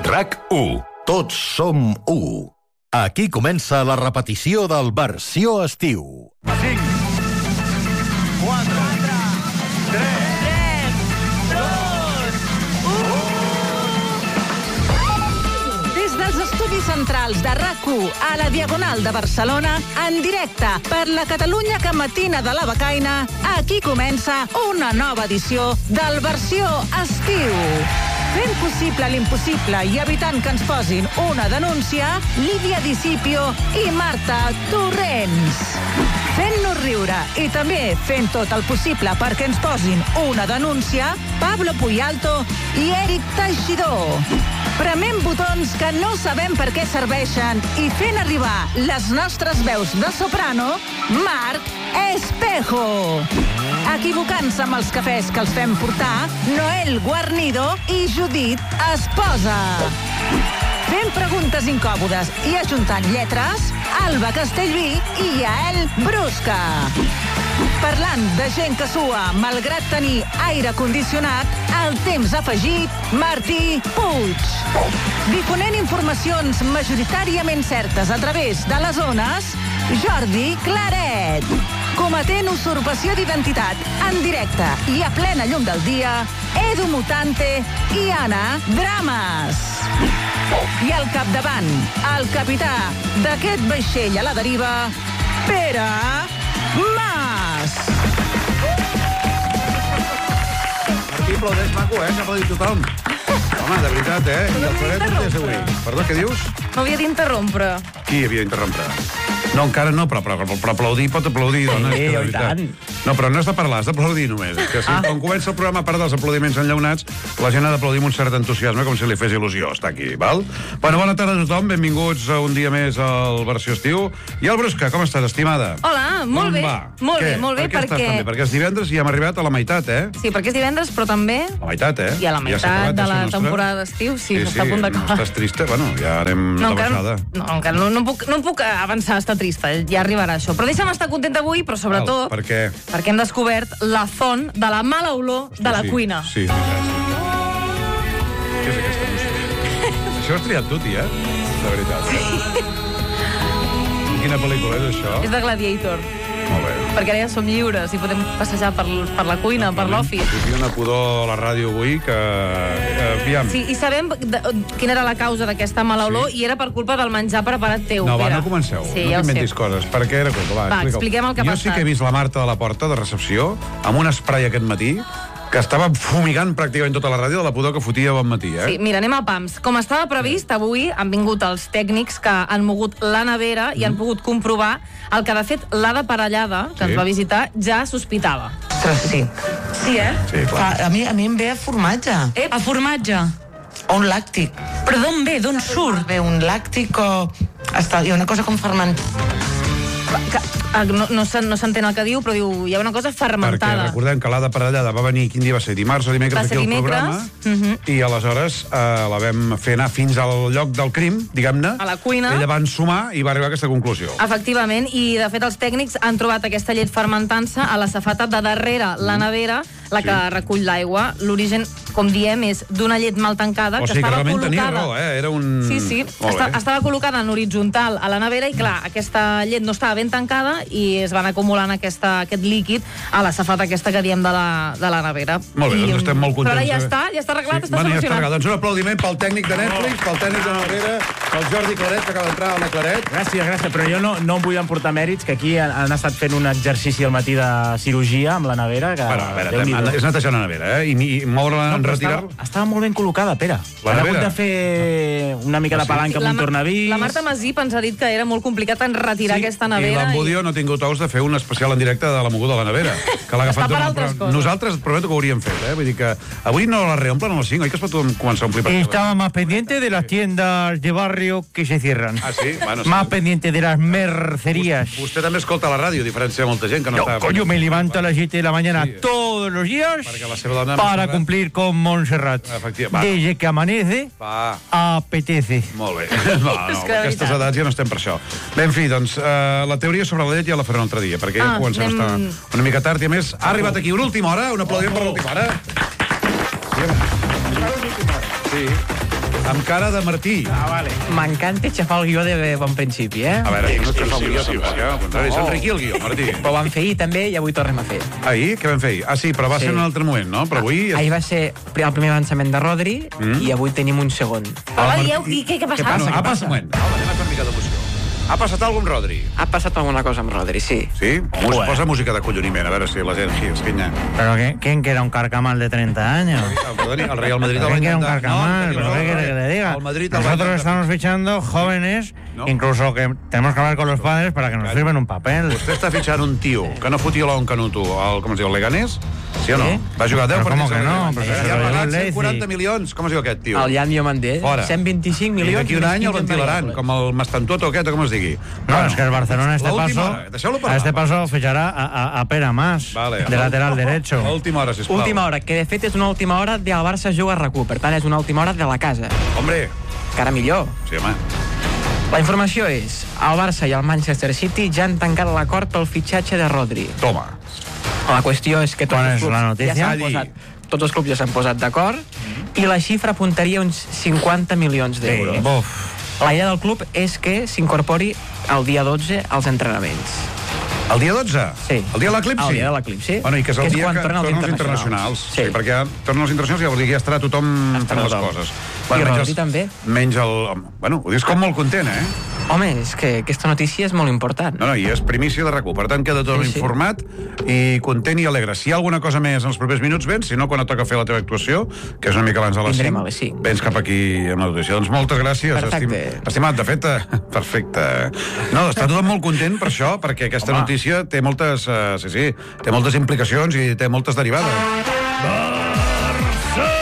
RAC1. Tots som u. Aquí comença la repetició del Versió Estiu. 5, 4, 3, 2, 1... Des dels estudis centrals de RAC1 a la Diagonal de Barcelona, en directe per la Catalunya que matina de la becaina, aquí comença una nova edició del Versió Estiu. Fent possible l'impossible i evitant que ens posin una denúncia, Lídia Discipio i Marta Torrents. Fent-nos riure i també fent tot el possible perquè ens posin una denúncia, Pablo Puyalto i Eric Teixidor. Prement botons que no sabem per què serveixen i fent arribar les nostres veus de soprano, Marc Espejo. Equivocant-se amb els cafès que els fem portar, Noel Guarnido i Judit Esposa. Fent preguntes incòmodes i ajuntant lletres, Alba Castellví i Yael Brusca. Parlant de gent que sua malgrat tenir aire condicionat, el temps afegit, Martí Puig. Difonent informacions majoritàriament certes a través de les ones, Jordi Claret. Cometent usurpació d'identitat en directe i a plena llum del dia, Edu Mutante i Anna Drames. I al capdavant, el capità d'aquest vaixell a la deriva, Pere Mas. Martí, aplaudeix maco, s'ha aplaudit tothom. Home, de veritat, I el Claret on és avui? Perdó, què dius? No havia d'interrompre. Qui havia d'interrompre? No, encara no, però aplaudir pot aplaudir, dona. Sí, i tant. No, però no has de parlar, has d'aplaudir només. És que si quan comença el programa, a part dels aplaudiments enllaunats, la gent ha d'aplaudir amb un cert entusiasme, com si li fes il·lusió estar aquí, val? Bueno, bona tarda a tothom, benvinguts un dia més al Versió Estiu. I el Brusca, com estàs, estimada? Hola, molt bé. Molt bé, Per què estàs tan bé? Perquè és divendres i hem arribat a la meitat, Sí, perquè és divendres, però també... La meitat, I a la meitat de la temporada d'estiu, sí, està a punt d'acabar. Estàs trista? Bueno, ja anem de baixada. No, encara no puc avançar a estar trista, ja arribarà això. Però deixa'm estar contenta avui, però sobretot... Per què? Perquè hem descobert la font de la mala olor de la cuina. Sí, Què és aquesta música? Això has triat tu, tia? De veritat. Sí. Quina pel·lícula és això? És de Gladiator. Molt bé. Perquè ara ja som lliures i podem passejar per la cuina, per l'office. Hi ha una pudor a la ràdio avui que... Aviam. Sí, i sabem quina era la causa d'aquesta mala olor i era per culpa del menjar preparat teu, No, Pere. no comenceu. Sí, no ja ho sé. t'inventis coses. Per què era culpa? Va, expliquem el que ha Jo passat. sí que he vist la Marta de la porta de recepció amb un spray aquest matí que estava fumigant pràcticament tota la ràdio de la pudor que fotia bon matí, Sí, mira, anem a pams. Com estava previst, avui han vingut els tècnics que han mogut la nevera i han pogut comprovar el que, de fet, l'Ada Parellada, que ens va visitar, ja sospitava. Ostres, sí. Sí, Sí, clar. A mi em ve a formatge. A formatge. O un làctic. Però d'on ve? D'on surt? Ve un làctic o... Hi ha una cosa com fermentada. No s'entén el que diu, però diu, hi ha una cosa Perquè fermentada. recordem que l'Ada Parellada va venir, quin dia va ser? Dimarts o dimecres Va ser aquí al dimecres. programa, i aleshores la vam fer anar fins al lloc del crim, diguem-ne. A la cuina. Ella va ensumar i va arribar a aquesta conclusió. Efectivament, i de fet els tècnics han trobat aquesta llet fermentant-se a la safata de darrere la nevera, la que recull l'aigua. L'origen, com diem, és d'una llet mal tancada O que sigui que estava realment tenia col·locada... raó, Era un... Sí, Molt bé. estava col·locada en horitzontal a la nevera i, clar, aquesta llet no estava ben tancada i es van acumulant aquest líquid a la safata aquesta que diem de la nevera. Molt bé, doncs estem molt contents. Però ara ja està arreglat, està Ja està solucionat. arreglat. Doncs un aplaudiment pel tècnic de Netflix, pel tècnic de Noguera, pel Jordi Claret, que acaba d'entrar. Hola, Claret. Gràcies, però jo no em vull emportar mèrits, que aquí han estat fent un exercici al matí de cirurgia amb la nevera. Que, Bueno, a veure, és netejar una nevera, i moure-la en retirar... Estava molt ben col·locada, Pere. La Han nevera? hagut de fer una mica de palanca amb un tornavís. La Marta Masip ens ha dit que era molt complicat en retirar aquesta I nevera. l'Ambudio no ha tingut ous de fer un especial en directe de la moguda de la nevera. Que l'ha agafat Està per d'una- altres però coses. Nosaltres prometo que ho hauríem fet, Vull dir que avui no la reomplen a les 5, oi que es pot començar a omplir per Estaba más pendiente de las tiendas de barrio que se cierran. Ah, sí? Bueno, sí. Más pendiente de las mercerías. Vostè també escolta la ràdio, a diferència de molta gent que no està... Coño, me levanto a las 7 de la mañana Sí. todos los días Perquè la seva dona... para cumplir con Montserrat. Efectivament. Desde que amanece, Va, apetece. molt bé. No, És que de a aquestes veritat. edats ja no estem per això. Bé, en fi, doncs, la teoria sobre la llet ja la faré un altre dia, perquè ja comencem a estar una mica tard, i a més, ha arribat aquí una última hora, un aplaudiment per l'última hora. Sí, home. Sí. Amb cara de Martí. Vale. M'encanta aixafar el guió de bon principi, A veure, això no és que fa un guió, tampoc, Al contrari, s'enriqui el guió, Martí. Però ho vam fer ahir també i avui tornem a fer. Ahir? Què vam fer ahir? Ah, sí, però va ser en un altre moment, no? Però avui... Ahir va ser el primer avançament de Rodri i avui tenim un segon. Hola, dieu, i què passa? Anem a passar una mica d'emoció. Ha passat alguna cosa amb Rodri? Ha passat alguna cosa amb Rodri, sí. Sí? Posa música de colloniment, a veure si la gent es quinya. ¿Pero quién que era un carcamal de 30 años? Perdoni, el Real Madrid... ¿Quién que era un carcamal? ¿Pero qué quiere que le diga? Nosotros estamos fichando jóvenes, incluso que tenemos que hablar con los padres para que nos firmen un papel. Vostè està fitxant un tio que no fotia l'on canuto, com es diu, el Leganés? Sí o no? Va jugar 10 partits. Com que no? I ha pagat 140 milions. Com es diu aquest tio? El Jan Diomandé. 125 milions. I d'aquí un any el ventilaran, com el Mastantuoto aquest, o com es digui. No, es que el Barcelona a este paso fichará a Pere Mas, de lateral derecho. Última hora, sisplau. Última hora, que de fet és una última hora del Barça juga a RAC1, per tant és una última hora de la casa. Hombre. Encara millor. Sí, home. La informació és, el Barça i el Manchester City ja han tancat l'acord pel fitxatge de Rodri. Toma. La qüestió és que tots els clubs ja s'han posat d'acord i la xifra apuntaria uns 50 milions d'euros. La idea del club és que s'incorpori el dia 12 als entrenaments. El dia 12? Sí. El dia de l'eclipsi? El dia de l'eclipsi. Bueno, i que és el dia que tornen els internacionals. Sí, perquè tornen els internacionals i ja vol dir que ja estarà tothom fent les coses. I Rodri també. Menys el... Bueno, ho dius com molt content, Home, és que aquesta notícia és molt important. No, i és primícia de RAC1. Per tant, queda tot informat i content i alegre. Si hi ha alguna cosa més en els propers minuts, vens. Si no, quan et toca fer la teva actuació, que és una mica abans de les 5, vindrem a les 5. Vens cap aquí amb la notícia. Doncs moltes gràcies. Perfecte. Estimat, de fet, perfecte. No, està tothom molt content per això, perquè aquesta notícia té moltes... té moltes implicacions i té moltes derivades. Barça!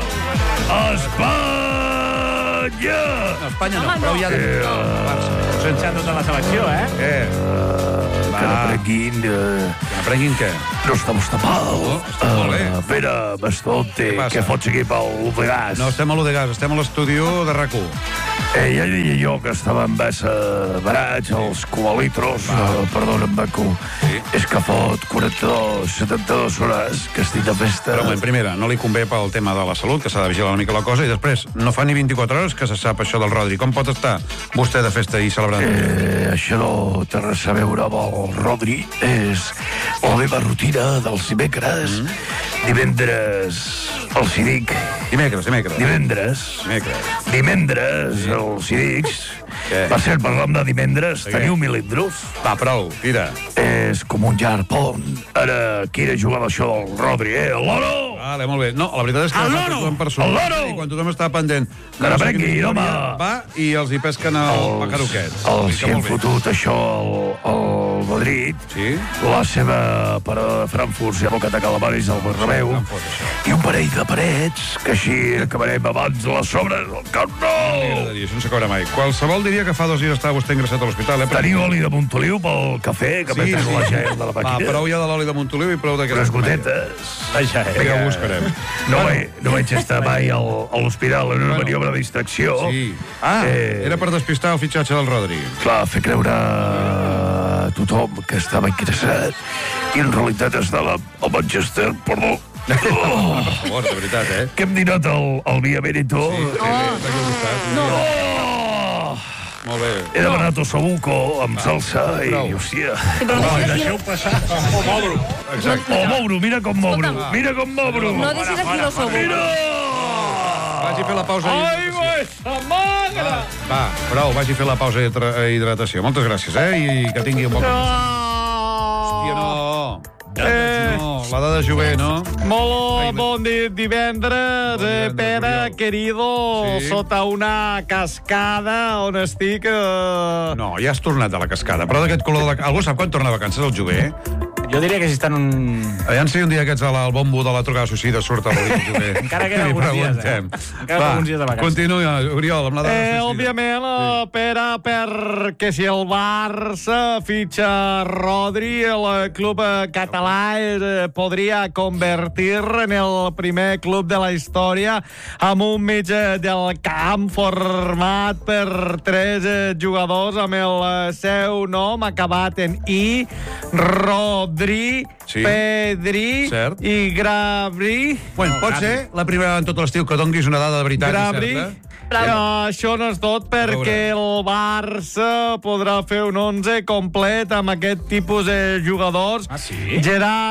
Espanya no, però ja... Sense tota la selecció, Que Aprenguin què? No estamos tapados. Molt bé. Pere Bastonte, que fots aquí pel Gas. No, estem a l'Udegas, estem a l'estudi de RAC1. Ja diria jo que estaven barats, els cubalitros, perdona'm, Baco. És que fot 72 hores que estic de festa. Però, en primera, no li convé pel tema de la salut, que s'ha de vigilar una mica la cosa, i després, no fa ni 24 hores que se sap això del Rodri. Com pot estar vostè de festa i celebrant? Això no té res a veure amb el Rodri. És la meva rutina dels dimecres. Divendres, els hi dic. Dimecres. Divendres, els hi dic. Per cert, parlant de divendres, teniu milindros? Va, prou, tira. És com un llarg pont. Ara, quina jugada això del Rodri, Loro! Vale, molt bé. No, la veritat és que el Loro! El Loro! I quan tothom està pendent... Que n'aprengui, home! Va, i els hi pesquen el pajaruquet. Els que han fotut això al Madrid, la seva parada de Frankfurt s'ha abocat a Calamares al Bernabéu, i un parell de parets, que així acabarem abans de les sobres del Camp Nou! Això no s'acabarà mai. Qualsevol diria que fa 2 dies estava vostè ingressat a l'hospital. Teniu oli de Montoliu pel cafè, que m'he pres la gel de la màquina? Va, prou ja de l'oli de Montoliu i prou d'aquestes... Les gotetes. Vinga, ho buscarem. No vaig estar mai a l'hospital en una maniobra de distracció. Sí. Era per despistar el fitxatge del Rodri. Clar, fer creure a tothom que estava interessat i en realitat estava al Manchester, perdó. Per favor, de veritat, Que hem dinat al Via Veneto. Molt bé. He demanat ossobuco amb salsa i, hòstia... Deixeu passar. O m'obro. Exacte. O m'obro, mira com m'obro. Mira com m'obro. No deixis aquí l'ossobuco. Vagi a fer la pausa. Va, prou, vagi a fer la pausa i hidratació. Moltes gràcies, i que tingui un bon... Hòstia, no. La dada jove, no? Molt bon divendres, Pere, querido, sota una cascada on estic... No, ja has tornat a la cascada, però d'aquest color de la... Algú sap quan torna de vacances el jove, Jo diria que si estan un... Aviam si un dia aquests al bombo de la trucada suïcida surt a l'Oriol Jové. Encara queda alguns dies, Encara alguns dies de vacances. Continua, Oriol, amb la dada suïcida. Òbviament, Pere, perquè si el Barça fitxa Rodri, el club català podria convertir en el primer club de la història amb un mig del camp format per 3 jugadors amb el seu nom acabat en I, Rodri, Pedri i Gnabry. Bueno, pot ser la primera en tot l'estiu que donguis una dada de veritat i certa? Això no és tot, perquè el Barça podrà fer un 11 complet amb aquest tipus de jugadors. Ah, sí? Gerard